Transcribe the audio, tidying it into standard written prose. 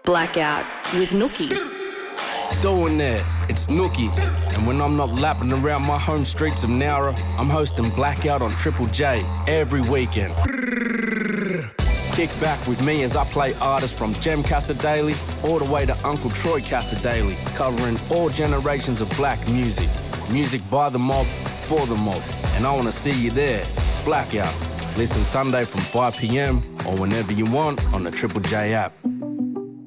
Blackout with Nookie. Doing that, it's Nookie. And when I'm not lapping around my home streets of Nowra, I'm hosting Blackout on Triple J every weekend. Kick back with me as I play artists from Jem Cassadaly all the way to Uncle Troy Cassadaly, covering all generations of black music. Music by the mob, for the mob. And I want to see you there. Blackout. Listen Sunday from 5 p.m. or whenever you want on the Triple J app.